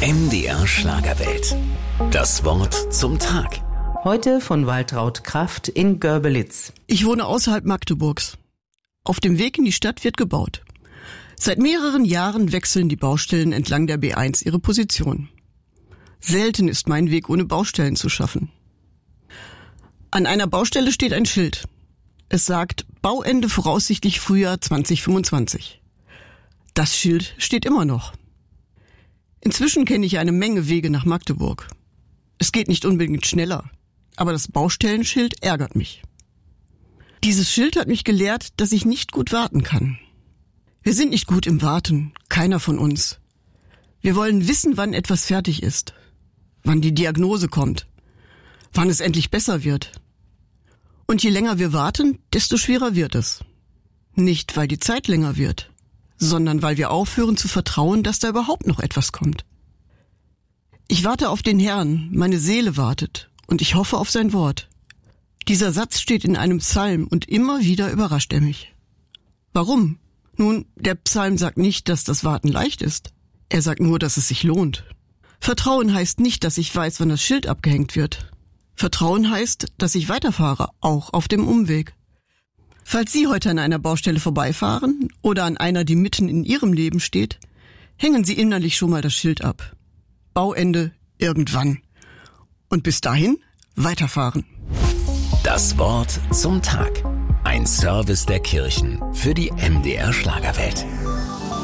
MDR Schlagerwelt. Das Wort zum Tag. Heute von Waltraud Kraft in Görbelitz. Ich wohne außerhalb Magdeburgs. Auf dem Weg in die Stadt wird gebaut. Seit mehreren Jahren wechseln die Baustellen entlang der B1 ihre Position. Selten ist mein Weg ohne Baustellen zu schaffen. An einer Baustelle steht ein Schild. Es sagt Bauende voraussichtlich Frühjahr 2025. Das Schild steht immer noch. Inzwischen kenne ich eine Menge Wege nach Magdeburg. Es geht nicht unbedingt schneller, aber das Baustellenschild ärgert mich. Dieses Schild hat mich gelehrt, dass ich nicht gut warten kann. Wir sind nicht gut im Warten, keiner von uns. Wir wollen wissen, wann etwas fertig ist, wann die Diagnose kommt, wann es endlich besser wird. Und je länger wir warten, desto schwerer wird es. Nicht, weil die Zeit länger wird, sondern weil wir aufhören zu vertrauen, dass da überhaupt noch etwas kommt. Ich warte auf den Herrn, meine Seele wartet, und ich hoffe auf sein Wort. Dieser Satz steht in einem Psalm und immer wieder überrascht er mich. Warum? Nun, der Psalm sagt nicht, dass das Warten leicht ist. Er sagt nur, dass es sich lohnt. Vertrauen heißt nicht, dass ich weiß, wann das Schild abgehängt wird. Vertrauen heißt, dass ich weiterfahre, auch auf dem Umweg. Falls Sie heute an einer Baustelle vorbeifahren oder an einer, die mitten in Ihrem Leben steht, hängen Sie innerlich schon mal das Schild ab. Bauende irgendwann. Und bis dahin weiterfahren. Das Wort zum Tag. Ein Service der Kirchen für die MDR Schlagerwelt.